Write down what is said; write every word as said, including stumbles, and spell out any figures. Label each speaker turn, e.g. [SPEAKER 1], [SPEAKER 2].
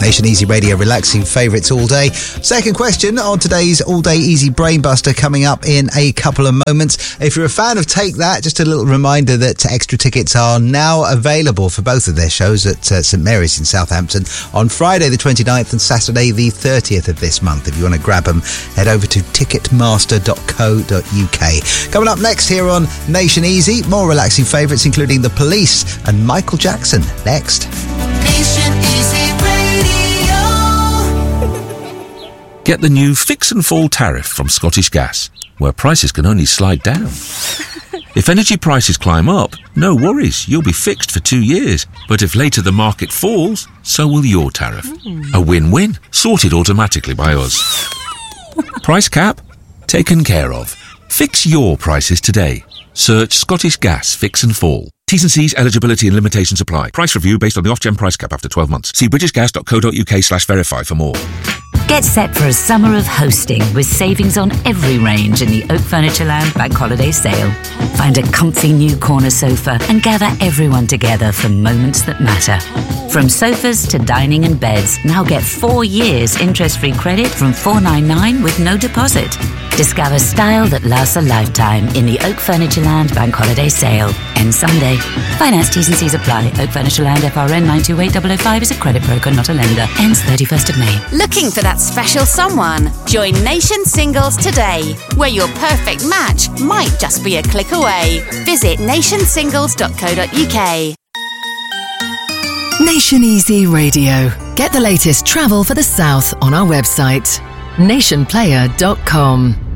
[SPEAKER 1] Nation Easy Radio, relaxing favourites all day. Second question on today's All Day Easy Brainbuster coming up in a couple of moments. If you're a fan of Take That, just a little reminder that extra tickets are now available for both of their shows at uh, St Mary's in Southampton on Friday the twenty-ninth and Saturday the thirtieth of this month. If you want to grab them, head over to ticketmaster dot co dot uk. Coming up next here on Nation Easy, more relaxing favourites including The Police and Michael Jackson. Next.
[SPEAKER 2] Nation Easy Radio.
[SPEAKER 3] Get the new Fix and Fall tariff from Scottish Gas, where prices can only slide down. If energy prices climb up, no worries, you'll be fixed for two years. But if later the market falls, so will your tariff. Mm. A win-win, sorted automatically by us. Price cap? Taken care of. Fix your prices today. Search Scottish Gas Fix and Fall. T's and C's, eligibility and limitations apply. Price review based on the off-gen price cap after twelve months. See british gas dot co dot uk slash verify for more.
[SPEAKER 4] Get set for a summer of hosting with savings on every range in the Oak Furniture Land Bank Holiday Sale. Find a comfy new corner sofa and gather everyone together for moments that matter. From sofas to dining and beds, now get four years interest-free credit from four ninety-nine with no deposit. Discover style that lasts a lifetime in the Oak Furniture Land Bank Holiday Sale. End Sunday. Finance T's and C's apply. Oak Furniture Land F R N nine two eight zero zero five is a credit broker, not a lender. Ends thirty-first of May.
[SPEAKER 5] Looking for that special someone? Join Nation Singles today, where your perfect match might just be a click away. Visit nation singles dot co dot uk.
[SPEAKER 6] Nation Easy Radio. Get the latest travel for the South on our website, nation player dot com.